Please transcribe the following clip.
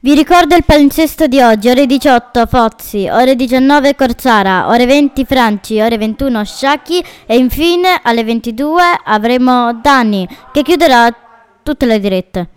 Vi ricordo il palinsesto di oggi: ore 18 Fozzi, ore 19 Corsara, ore 20 Franci, ore 21 Sciacchi e infine alle 22 avremo Dani che chiuderà tutte le dirette.